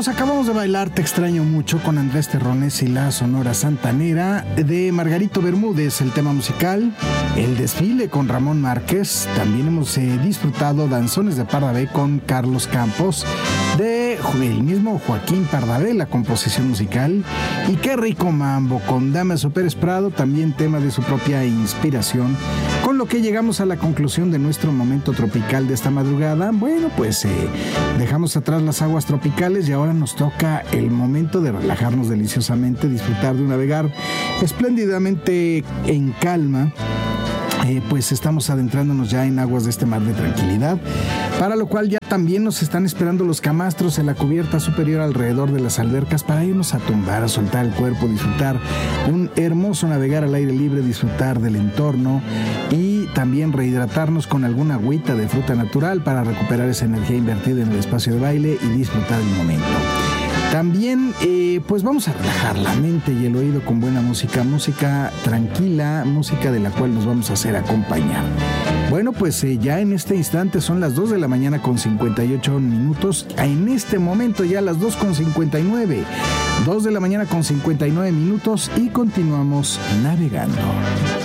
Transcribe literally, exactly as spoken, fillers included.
amigos, acabamos de bailar Te extraño mucho con Andrés Terrones y la Sonora Santanera de Margarito Bermúdez, el tema musical. El desfile con Ramón Márquez. También hemos eh, disfrutado Danzones de Pardavé con Carlos Campos, de el mismo Joaquín Pardavé, la composición musical. Y Qué rico mambo con Damaso Pérez Prado, también tema de su propia inspiración. Con lo que llegamos a la conclusión de nuestro momento tropical de esta madrugada. Bueno, pues eh, dejamos atrás las aguas tropicales y ahora nos toca el momento de relajarnos deliciosamente, disfrutar de un navegar espléndidamente en calma. Eh, pues estamos adentrándonos ya en aguas de este mar de tranquilidad, para lo cual ya también nos están esperando los camastros en la cubierta superior alrededor de las albercas para irnos a tumbar, a soltar el cuerpo, disfrutar un hermoso navegar al aire libre, disfrutar del entorno y también rehidratarnos con alguna agüita de fruta natural para recuperar esa energía invertida en el espacio de baile y disfrutar el momento. También, eh, pues vamos a relajar la mente y el oído con buena música, música tranquila, música de la cual nos vamos a hacer acompañar. Bueno, pues eh, ya en este instante son las dos de la mañana con cincuenta y ocho minutos. En este momento ya las dos con cincuenta y nueve. dos de la mañana con cincuenta y nueve minutos y continuamos navegando.